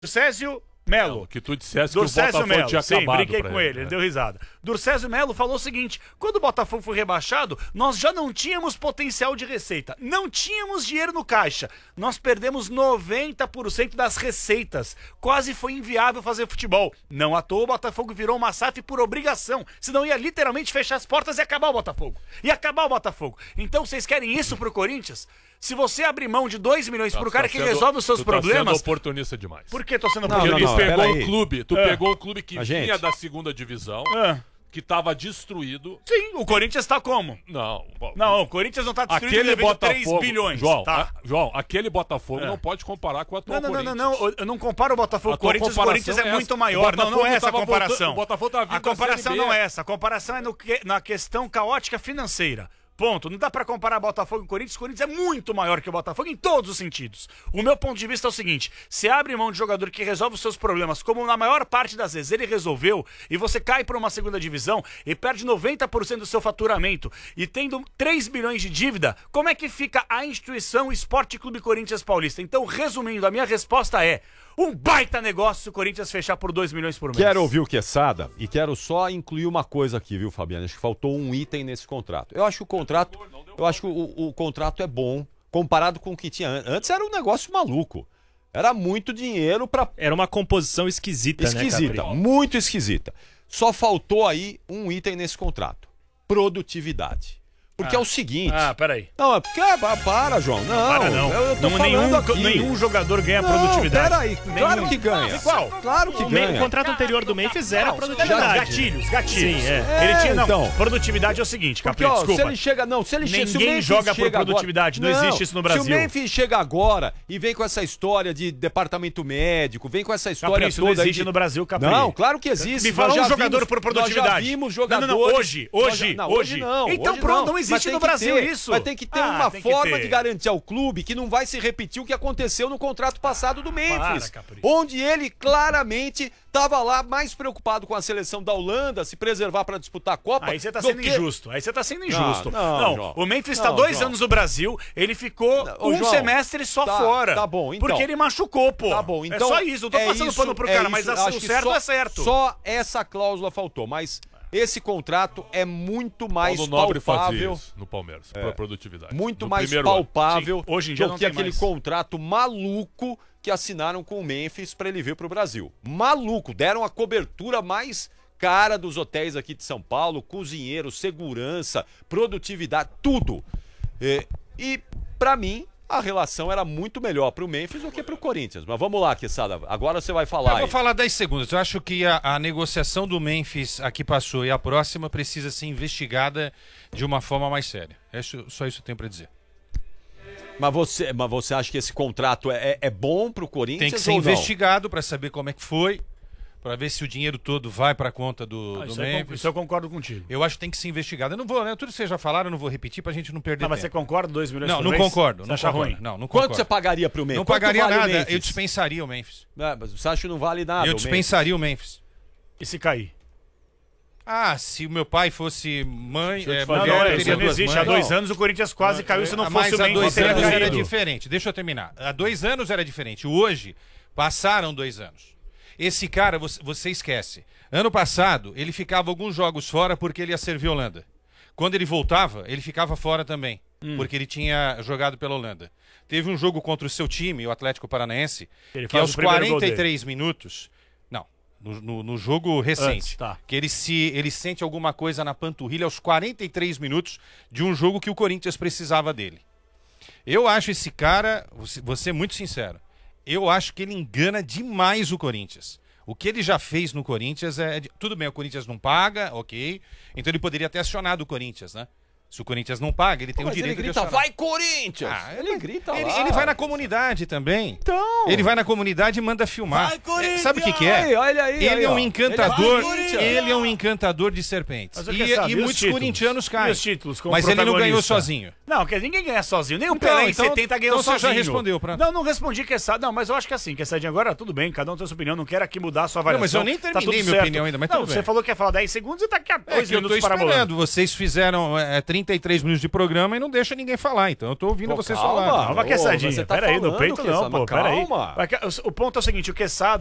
Césio Melo. Que tu dissesse que o Botafogo Melo. tinha Sim, acabado. brinquei com ele deu risada. Durcésio Melo falou o seguinte: quando o Botafogo foi rebaixado, nós já não tínhamos potencial de receita, não tínhamos dinheiro no caixa, nós perdemos 90% das receitas, quase foi inviável fazer futebol. Não à toa o Botafogo virou uma SAF por obrigação, senão ia literalmente fechar as portas e acabar o Botafogo. Então vocês querem isso pro Corinthians? Se você abrir mão de 2 milhões pro cara que resolve os seus problemas... Tu tá sendo oportunista demais. Por que tô sendo oportunista? Tu pegou um clube que gente. vinha da segunda divisão, que tava destruído. Sim, o Corinthians tá como? Não, o Corinthians não tá destruído, aquele devendo 3 Botafogo, bilhões. João, aquele Botafogo não pode comparar com o atual Corinthians. Não, eu não comparo o Botafogo com o Corinthians, o Corinthians é muito maior. Não é essa a comparação. O Botafogo tá vindo a comparação da Série B. não é essa, a comparação é na questão caótica financeira. Ponto. Não dá pra comparar Botafogo e Corinthians. O Corinthians é muito maior que o Botafogo em todos os sentidos. O meu ponto de vista é o seguinte: você abre mão de jogador que resolve os seus problemas, como na maior parte das vezes ele resolveu, e você cai pra uma segunda divisão e perde 90% do seu faturamento, e tendo 3 bilhões de dívida, como é que fica a instituição Esporte Clube Corinthians Paulista? Então, resumindo, a minha resposta é: um baita negócio se o Corinthians fechar por 2 milhões por mês. Quero ouvir o Quesada e quero só incluir uma coisa aqui, viu, Fabiano? Acho que faltou um item nesse contrato. Eu acho que o contrato é bom comparado com o que tinha antes. Antes era um negócio maluco. Era muito dinheiro pra... Era uma composição esquisita, né, Capri? Muito esquisita. Só faltou aí um item nesse contrato: produtividade. Porque é o seguinte... peraí. Não, é porque... Para, João. Não, para não. Eu tô falando aqui. Nenhum jogador ganha produtividade. Peraí, claro que ganha. Qual? Claro que ganha. O contrato anterior do Memphis era produtividade. Gatilhos. Sim, Ele tinha, então. Produtividade é o seguinte, Capri, porque, desculpa. Se ele chega... Ninguém joga por produtividade, agora, não existe isso no Brasil. Se o Memphis chega agora e vem com essa história de departamento médico, vem com essa história Capri, isso toda... não existe no Brasil, Capri. Não, claro que existe. Me fala um jogador por produtividade. Nós já vimos jogadores... Não, hoje não. Então pronto, não existe no Brasil isso. Mas tem que ter uma forma de garantir ao clube que não vai se repetir o que aconteceu no contrato passado do Memphis, onde ele claramente estava lá mais preocupado com a seleção da Holanda, se preservar para disputar a Copa. Aí você tá sendo injusto. Não, o Memphis está 2 anos no Brasil, ele ficou semestre só fora. Tá bom, então. Porque ele machucou, pô. Tá bom, então. É só isso, não tô passando pano pro cara, mas o certo é certo. Só essa cláusula faltou, mas esse contrato é muito mais Nobre palpável fazia isso no Palmeiras, pra produtividade. Muito no mais palpável hoje em dia do que aquele contrato maluco que assinaram com o Memphis para ele vir pro Brasil. Maluco, deram a cobertura mais cara dos hotéis aqui de São Paulo, cozinheiro, segurança, produtividade, tudo. E para mim, a relação era muito melhor pro Memphis do que pro Corinthians. Mas vamos lá, Quesada, agora você vai falar. Eu vou falar 10 segundos. Eu acho que a negociação do Memphis aqui passou e a próxima precisa ser investigada de uma forma mais séria. Só isso eu tenho para dizer. Mas você acha que esse contrato é bom pro Corinthians? Tem que ser investigado para saber como é que foi, para ver se o dinheiro todo vai para a conta do Memphis. Isso eu concordo contigo. Eu acho que tem que ser investigado. Eu não vou, né? Tudo que vocês já falaram, eu não vou repetir pra gente não perder tempo. Mas você concorda 2 milhões por mês? Não concordo. Você acha ruim? Não concordo. Quanto você pagaria pro Memphis? Não pagaria nada. Eu dispensaria o Memphis. Mas você acha que não vale nada? Eu dispensaria o Memphis. E se cair? Se o meu pai fosse mãe, teria não existe. Há 2 anos o Corinthians quase caiu se não fosse o Memphis. Mas há 2 anos era diferente. Deixa eu terminar. Há 2 anos era diferente. Hoje, passaram 2 anos. Esse cara, você esquece. Ano passado, ele ficava alguns jogos fora porque ele ia servir a Holanda. Quando ele voltava, ele ficava fora também, porque ele tinha jogado pela Holanda. Teve um jogo contra o seu time, o Atlético Paranaense, que aos 43 minutos... Não, no jogo recente, que ele sente alguma coisa na panturrilha aos 43 minutos de um jogo que o Corinthians precisava dele. Eu acho esse cara, vou ser muito sincero, eu acho que ele engana demais o Corinthians. O que ele já fez no Corinthians tudo bem, o Corinthians não paga, ok. Então ele poderia ter acionado o Corinthians, né? Se o Corinthians não paga, ele tem o direito de acionar. Vai, Corinthians! Ele grita lá. Ele vai na comunidade também. Então... Ele vai na comunidade e manda filmar. Vai, Corinthians! Sabe o que é? Olha aí, ele é um encantador. Ele é um encantador de serpentes. E muitos corintianos caem. Mas ele não ganhou sozinho. Não, ninguém ganha sozinho. Nem o Pelé em 70 ganhou sozinho. Então você já respondeu, pronto. Não respondi que não, mas eu acho que assim, que agora tudo bem, cada um tem sua opinião, não quero aqui mudar a sua avaliação. Não, mas eu nem terminei minha opinião ainda, mas tudo bem. Você falou que ia falar 10 segundos e tá aqui a 2 minutos para esperando. Vocês fizeram 30 33 minutos de programa e não deixa ninguém falar. Então eu tô ouvindo vocês falar. Calma, Quessadinha. você tá Peraí, no falando, peito não, Quesada, pô. mas Peraí. calma. O ponto é o seguinte, o Quesada